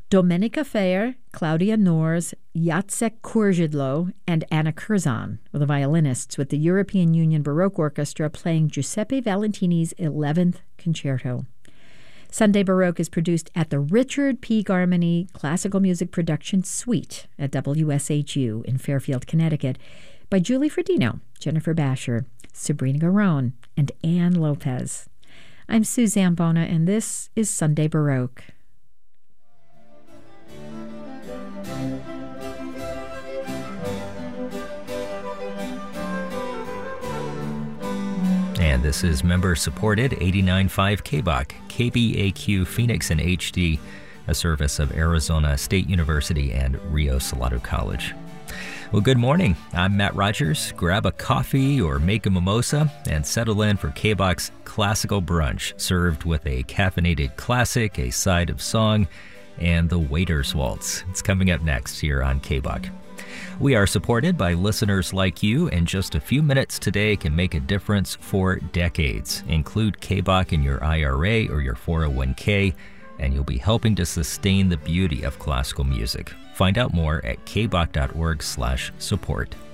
Domenica Feyer, Claudia Nors, Jacek Kurzidlo, and Anna Curzon were the violinists, with the European Union Baroque Orchestra playing Giuseppe Valentini's 11th Concerto. Sunday Baroque is produced at the Richard P. Garmany Classical Music Production Suite at WSHU in Fairfield, Connecticut, by Julie Fredino, Jennifer Basher, Sabrina Garone, and Ann Lopez. I'm Suzanne Bona, and this is Sunday Baroque. And this is member-supported 89.5 KBOC, KBAQ Phoenix in HD, a service of Arizona State University and Rio Salado College. Well, good morning. I'm Matt Rogers. Grab a coffee or make a mimosa and settle in for KBOC's Classical Brunch, served with a caffeinated classic, a side of song, and the Waiter's Waltz. It's coming up next here on KBOC. We are supported by listeners like you, and just a few minutes today can make a difference for decades. Include KBOC in your IRA or your 401k, and you'll be helping to sustain the beauty of classical music. Find out more at kbok.org/support.